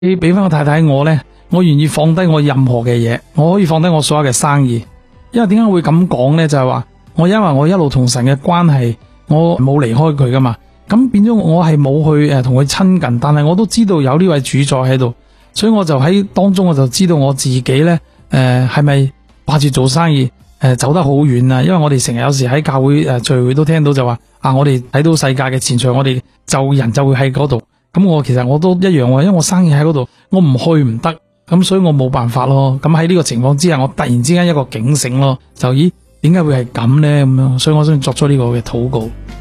你俾翻我太太我呢，我願意放低我任何嘅嘢，我可以放低我所有嘅生意。因為點解會咁講呢？就係話因為我一路同神嘅關係，我冇離開佢噶嘛，咁變咗我係冇去同佢親近，但係我都知道有呢位主宰喺度，所以我就喺當中我就知道我自己呢，係咪掛住做生意走得好遠啊？因為我哋成日有時喺教會聚會都聽到就話我哋睇到世界嘅前途，我哋人就會喺嗰度。咁其實我都一樣喎，因為我生意喺嗰度，我唔去唔得，咁所以我冇辦法咯。咁喺呢個情況之下，我突然之間一個警醒咯，就點解會係咁呢？咁樣，所以我想作出呢個嘅禱告。